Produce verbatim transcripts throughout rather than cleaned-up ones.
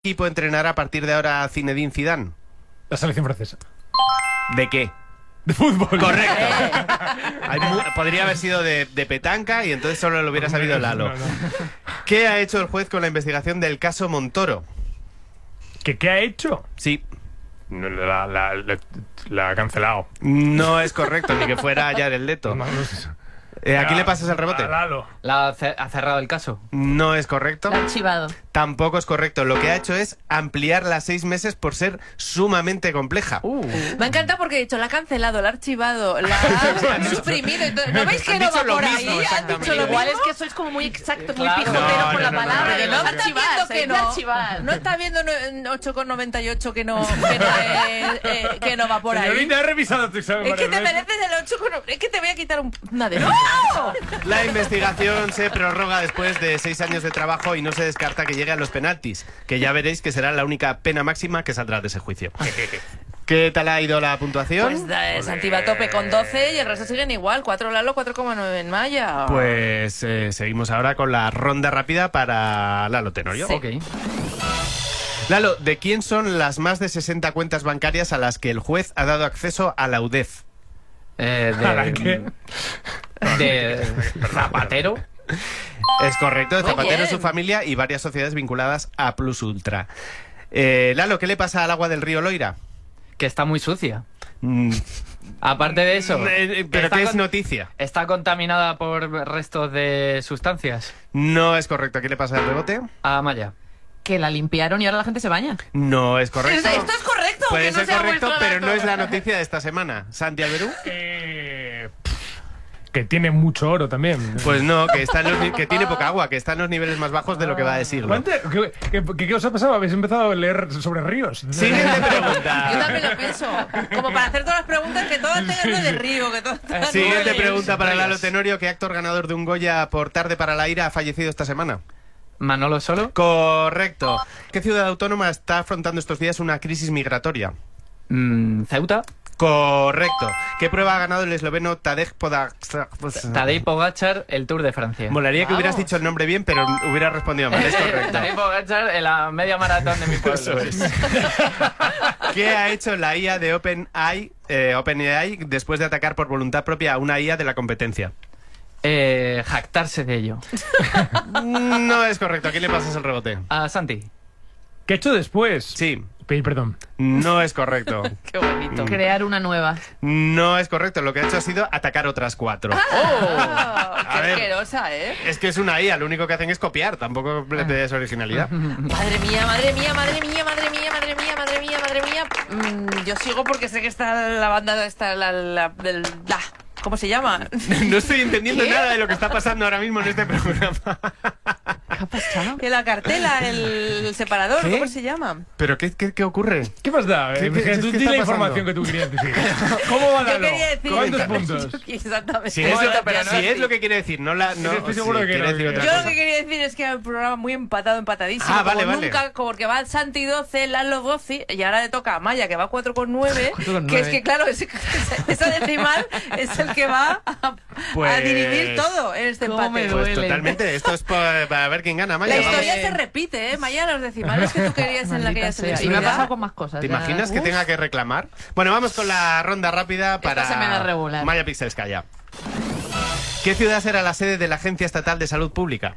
equipo entrenará a partir de ahora a Zinedine Zidane? La selección francesa. ¿De qué? De fútbol. Correcto. Hay mu- podría haber sido de, de petanca y entonces solo lo hubiera sabido Lalo. No, no. ¿Qué ha hecho el juez con la investigación del caso Montoro? ¿Qué, ¿Qué ha hecho? Sí. No, La, la, la, la ha cancelado. No es correcto, ni que fuera Jared Leto. No, no sé. Eh, ¿A quién Ya, le pasas el rebote? a Lalo. La ha ce- ha cerrado el caso. No es correcto. La ha archivado. Tampoco es correcto. Lo que ha hecho es ampliarla a seis meses por ser sumamente compleja. Uh. Me ha encantado porque he dicho, la ha cancelado, la ha archivado, la ha suprimido. Entonces, ¿no veis que Han no dicho va lo por mismo, ahí? Han exactamente. dicho lo Igual mismo. es que sois como muy exactos, muy Claro. pijoteros No, con no, la no, palabra. no, que no, no no, está Está archivar, viendo se que dice no, archivar. no está viendo ocho coma noventa y ocho que no, que no, es, eh, que no va por ahí. Señorita, he revisado tu examen. Es que te varias veces. mereces el ocho coma noventa. Es que te voy a quitar un, una de ¡No! La investigación se prorroga después de seis años de trabajo y no se descarta que llegue a los penaltis, que ya veréis que será la única pena máxima que saldrá de ese juicio. ¿Qué tal ha ido la puntuación? Pues eh, Santi va a tope con doce y el resto siguen igual. cuatro Lalo, cuatro coma nueve en Maya. Pues eh, seguimos ahora con la ronda rápida para Lalo Tenorio. Sí. Ok. Lalo, ¿de quién son las más de sesenta cuentas bancarias a las que el juez ha dado acceso a la U D E F? Eh, ¿A la de, qué? de Zapatero. Es correcto, de Muy Zapatero, bien. su familia y varias sociedades vinculadas a Plus Ultra. Eh, Lalo, ¿qué le pasa al agua del río Loira? Que está muy sucia. Mm, Aparte de eso, eh, ¿Pero está qué es con- noticia? está contaminada por restos de sustancias. No es correcto. ¿Qué le pasa al rebote? A Maya. Que la limpiaron y ahora la gente se baña. No es correcto. Esto es correcto. Puede que no ser sea correcto, vuestro pero no dato. es la noticia de esta semana. ¿Santi Alberú? Eh, pff, que tiene mucho oro también. Pues no, que, está en los ni- que tiene poca agua, que está en los niveles más bajos de lo que va de siglo. ¿Cuánto- ¿Qué, qué, qué- qué os ha pasado? ¿Habéis empezado a leer sobre ríos? Siguiente Yo pregunta. también lo pienso. Como para hacer todas las preguntas que todas tengan de río, que todas tengan Siguiente de- pregunta para Lalo Tenorio. ¿Qué actor ganador de un Goya por Tarde para la Ira ha fallecido esta semana? Manolo Solo. Correcto. ¿Qué ciudad autónoma está afrontando estos días una crisis migratoria? Mm, Ceuta. Correcto. ¿Qué prueba ha ganado el esloveno Tadej Pogačar? Tadej Pogačar, el Tour de Francia. Molaría que hubieras Vamos. dicho el nombre bien, pero hubiera respondido mal. Es correcto. Tadej Pogačar en la media maratón de mi pueblo. Eso es. ¿Qué ha hecho la I A de OpenAI, eh, OpenAI después de atacar por voluntad propia a una I A de la competencia? Eh, jactarse de ello. No es correcto. ¿A quién le pasas el rebote? A Santi. ¿Qué he hecho después? Sí. Pedir perdón. No es correcto. Qué bonito. Crear una nueva. No es correcto. Lo que ha hecho ha sido atacar otras cuatro. Ah, A qué ver. asquerosa, ¿eh? Es que es una I A, lo único que hacen es copiar, tampoco le des originalidad. Madre mía, madre mía, madre mía, madre mía, madre mía, madre mía, madre mía. Mm, yo sigo porque sé que está la banda, está la, la, del- la- ¿cómo se llama? No estoy entendiendo ¿Qué? nada de lo que está pasando ahora mismo en este programa. ¿Qué ha pasado? Que la cartela, el separador, ¿Qué? ¿cómo se llama? ¿Pero qué, qué, qué ocurre? ¿Qué más da? ¿Qué- Eh, qué- que es tú que di está la pasando? información que tú querías decir. ¿Cómo va Yo Lalo? quería decir... ¿Cuántos puntos? Exactamente. Si es, Bueno, lo, pero no si es- es lo que quiere decir, no la... No, Estoy seguro sí, que quiere no, decir que- otra Yo lo cosa. que quería decir es que era un programa muy empatado, empatadísimo. Ah, vale, como vale. nunca, como porque va Santi doce, Lalo doce, y ahora le toca a Maya, que va cuatro coma nueve. cuatro coma Que es nueve. que, claro, ese- esa decimal es el que va a, Pues- a dirimir todo en este ¿Cómo me empate. duele? Pues totalmente, esto es pa- para ver quién gana, Maya. La vamos. historia se repite, ¿eh? Maya, los decimales que tú querías en la que ya Maldita se sea. Y me ha pasado con más cosas. ¿Te ya. imaginas que Uf. tenga que reclamar? Bueno, vamos con la ronda rápida para se me da regular. Maya Pixelskaya. ¿Qué ciudad será la sede de la Agencia Estatal de Salud Pública?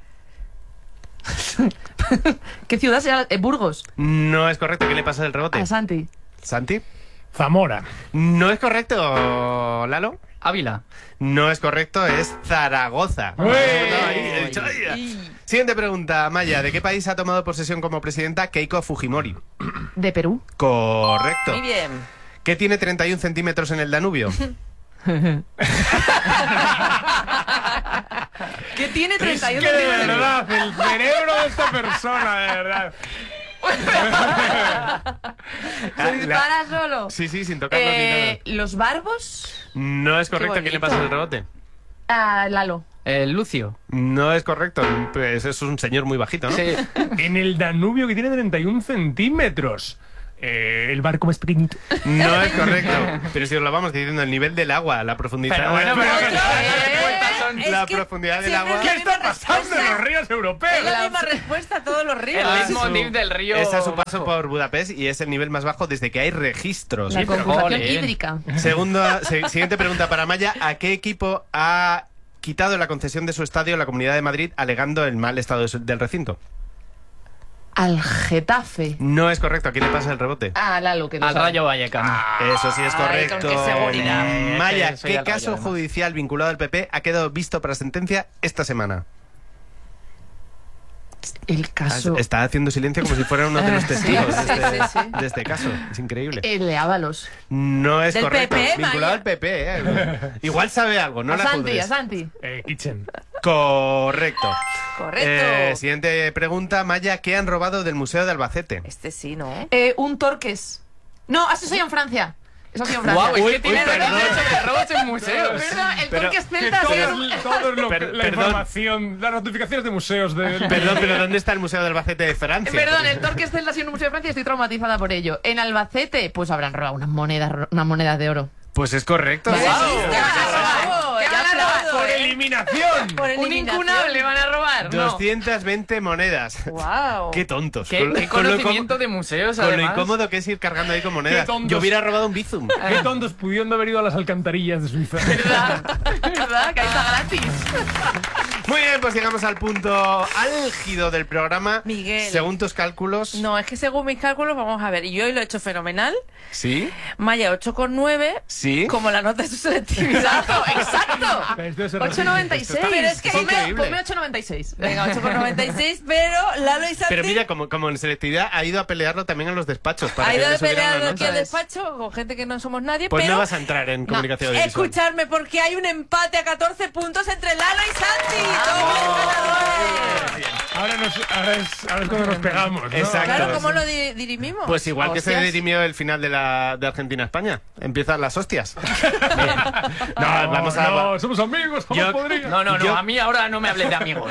¿Qué ciudad será? Eh, Burgos. No es correcto. ¿Qué le pasa el rebote? A Santi. ¿Santi? Zamora. No es correcto, Lalo. Ávila. No es correcto, es Zaragoza. ¡Uy! Ahí, he dicho, "Ay". Siguiente pregunta, Maya. ¿De qué país ha tomado posesión como presidenta Keiko Fujimori? De Perú. Correcto. Muy bien. ¿Qué tiene treinta y un centímetros en el Danubio? ¿Qué tiene Es treinta y uno que de centímetros? verdad, el cerebro de esta persona, de verdad. Ah, Se la- dispara solo. Sí, sí, sin tocarlo Eh, ni los barbos. nada. No es correcto. Qué ¿Quién le bonito. pasa el rebote? A Lalo. El Lucio. No es correcto. Pues es un señor muy bajito, ¿no? Sí. En el Danubio, que tiene treinta y un centímetros. Eh, el barco más pequeñito. No es correcto. Pero si os lo vamos diciendo, el nivel del agua, la profundidad. Pero bueno, pero que Otro, todas las ¿eh? respuestas son Es la que profundidad del siempre agua. es la ¿Qué está misma pasando en respuesta. los ríos europeos? Es la misma respuesta a todos los ríos. El Ah, leitmotiv su- del río. Es a su paso bajo. por Budapest y es el nivel más bajo desde que hay registros. La Sí, pero concusación jolín. hídrica. Segunda, se- siguiente pregunta para Maya. ¿A qué equipo ha quitado la concesión de su estadio la Comunidad de Madrid alegando el mal estado de su- del recinto? Al Getafe. No es correcto. ¿A quién le pasa el rebote? Ah, Lalo, que lo Al sabe. Rayo Vallecano. Eso sí es Ay, correcto. con qué seguridad. Eh, Maya, que soy ¿qué del Rayo, caso además. judicial vinculado al P P ha quedado visto para sentencia esta semana? El caso. Está haciendo silencio como si fuera uno de los Sí, testigos de, sí, este, sí, sí. de este caso. Es increíble. El de Ábalos. No es Del correcto. P P, Vinculado Maya. al P P, ¿eh? Igual sabe algo, no a la Santi, juzgues. a Santi. Eh, Kitchen. Correcto. Correcto. Eh, siguiente pregunta, Maya, ¿qué han robado del Museo de Albacete? Este sí, ¿no? Eh, un Torques. No, eso soy en Francia. Eso ha sido en Francia. Guau, es Uy, que tiene uy, perdón. sobre robos en museos. Perdón, el Pero- Torques Que celta ha sido... todo, todo lo que- Per- la perdón. información, las notificaciones de museos de... Perdón, pero ¿dónde está el Museo de Albacete de Francia? Perdón, el Torques celta ha sido un museo de Francia y estoy traumatizada por ello. En Albacete, pues habrán robado unas monedas, unas monedas de oro. Pues es correcto. Vale. sí, sí, Wow. sí. ¿Qué van a robar? ¿Qué Ya van a robar? aplaudo, ¡Por ¿eh? eliminación! Por Un eliminación. incunable van a robar. No. doscientas veinte monedas. Wow. Qué tontos. Qué, Con- qué con lo conocimiento incómodo- de museos, Con lo además. incómodo que es ir cargando ahí con monedas. Qué tontos. Yo hubiera robado un bizum. Qué tontos pudiendo haber ido a las alcantarillas de Suiza. ¿Verdad? ¿Verdad? Que ahí está gratis. Muy bien, pues llegamos al punto álgido del programa. Miguel. Según tus cálculos. No, es que según mis cálculos, vamos a ver, y yo hoy lo he hecho fenomenal. ¿Sí? Maya ocho coma nueve, ¿Sí? como la nota de su selectividad. Exacto. Esto es ocho coma noventa y seis. Pero es que ponme, increíble. ponme ocho coma noventa y seis. Venga, ocho coma noventa y seis, pero Lalo y Santi Pero mira, como, como en selectividad ha ido a pelearlo también en los despachos. Para ha que ido le a subieran pelear la aquí al nota. despacho con gente que no somos nadie, Pues pero no vas a entrar en comunicación audiovisual. escuchadme porque hay un empate a catorce puntos entre Lalo y Santi. ¡Todos ganadores! Ahora, nos, ahora, es, ahora es cuando nos pegamos, ¿no? Exacto. Claro, ¿cómo lo di- dirimimos? Pues igual que se Hostias. dirimió el final de, la, de Argentina-España. Empiezan las hostias. Bien. No, vamos a... No, somos amigos, ¿cómo Yo- podría? No, no, no, Yo- a mí ahora no me hables de amigos.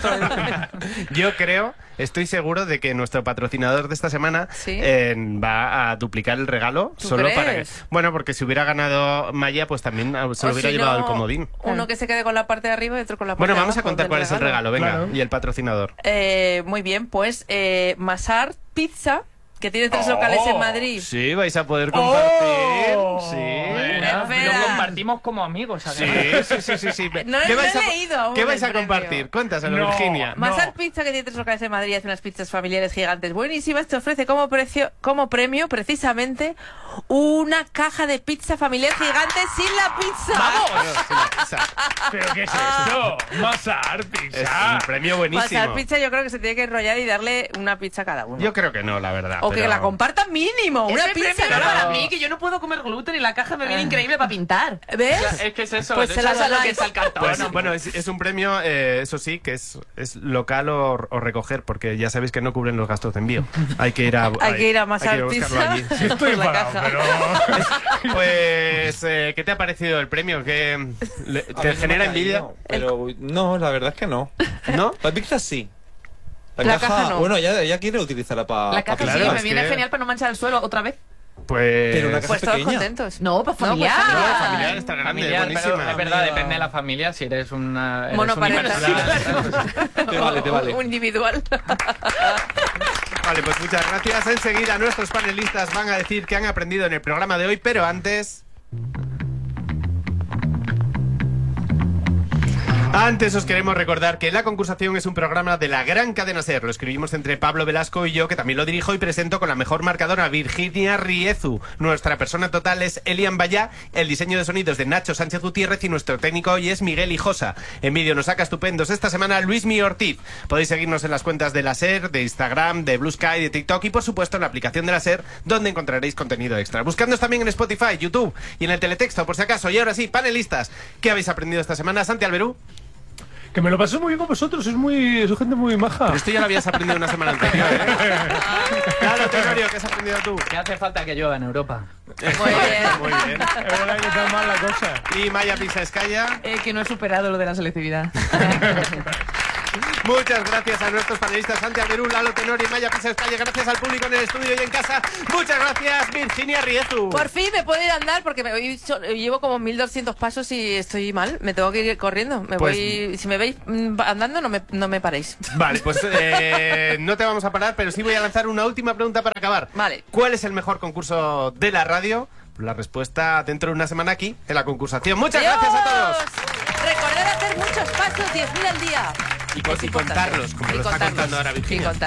Yo creo, estoy seguro de que nuestro patrocinador de esta semana ¿Sí? eh, va a duplicar el regalo ¿Tú solo crees? para que... Bueno, porque si hubiera ganado Maya, pues también ah, se lo O hubiera si llevado no, el comodín. Uno que se quede con la parte de arriba y otro con la parte Bueno, de vamos a abajo contar del cuál es el regalo, venga, Claro. y el patrocinador. Eh, muy bien, pues eh, Masar Pizza, que tiene tres Oh, locales en Madrid. Sí, vais a poder compartir. Oh. Sí. Mira, Espera. lo compartimos como amigos, Sí, además. sí, sí, sí, sí. No, ¿Qué no vais he a, leído aún ¿qué vais el a premio. compartir? Cuéntaselo, No. Virginia. Masar No. Pizza, que tiene tres locales en Madrid, hace unas pizzas familiares gigantes buenísimas, te ofrece como, precio, como premio precisamente una caja de pizza familiar gigante sin la pizza. Bueno, sí, la pizza. ¿Pero qué es esto? Masar, Es pizza. un premio buenísimo. Masar Pizza yo creo que se tiene que enrollar y darle una pizza a cada uno. Yo creo que no, la verdad. o que pero- la compartan mínimo, una Ese pizza. premio era cada para uno. mí, que yo no puedo comer gluten y la caja me viene increíble para pintar. ¿Ves? Es que es eso, Pues es se las eso lo dais. que es el cartón. Pues, ¿no? bueno, es, es un premio, eh, eso sí, que es, es local o, o recoger, porque ya sabéis que no cubren los gastos de envío. Hay que ir a, Hay que ir a hay Masar que buscarlo Pizza. allí. Sí, estoy por la enfadado, caja. pero... Pues, eh, ¿qué te ha parecido el premio? ¿Qué, le- A ¿Te mí no genera me ha envidia? caído, Pero no, la verdad es que no. ¿No? La pizza sí. La caja no. Bueno, ella, ella quiere utilizarla para. La caja claro, sí, es me viene que- genial para no manchar el suelo otra vez. Pues... Pero una caja Pues todos pequeña. contentos. No, pues pues familiar. No, familiar está grande, Familiar, pero buenísima. es verdad, Amiga. depende de la familia. Si eres una. Eres Monoparental. universal. Te vale, te vale. Un individual. Vale, pues muchas gracias. Enseguida nuestros panelistas van a decir que han aprendido en el programa de hoy, pero antes... Antes os queremos recordar que La Concursación es un programa de la gran cadena SER. Lo escribimos entre Pablo Velasco y yo, que también lo dirijo y presento con la mejor marcadora, Virginia Riezu. Nuestra persona total es Elian Bayá, el diseño de sonidos de Nacho Sánchez Gutiérrez y nuestro técnico hoy es Miguel Hijosa. En vídeo nos saca estupendos esta semana Luismi Ortiz. Podéis seguirnos en las cuentas de la SER, de Instagram, de Blue Sky, de TikTok y por supuesto en la aplicación de la SER, donde encontraréis contenido extra. Buscándonos también en Spotify, YouTube y en el teletexto por si acaso. Y ahora sí, panelistas, ¿qué habéis aprendido esta semana? Santi Alberú. Que me lo pasé muy bien con vosotros, es muy, soy gente muy maja. Pero esto ya lo habías aprendido una semana anterior, ¿eh? Claro, Tenorio, ¿qué has aprendido tú? ¿Qué hace falta que llueva en Europa? Muy bien. Muy bien. Es verdad que está mal la cosa. Y Maya Pisa Escaya. Eh, que no he superado lo de la selectividad. Muchas gracias a nuestros panelistas Santi Alberú, Lalo Tenori, Maya Pisa España. Gracias al público en el estudio y en casa. Muchas gracias, Virginia Riezu. Por fin me puedo ir a andar porque me voy, so- llevo como mil doscientos pasos y estoy mal. Me tengo que ir corriendo. Me Pues- voy, si me veis mm, andando, no me, no me paréis. Vale, pues eh, no te vamos a parar, pero sí voy a lanzar una última pregunta para acabar. Vale. ¿Cuál es el mejor concurso de la radio? La respuesta dentro de una semana aquí, en la concursación. Muchas gracias a todos. Recordad hacer muchos pasos, diez mil al día. Y, con- Es y importante. contarlos, como Y lo está contarlos. contando ahora Y Virginia. contar-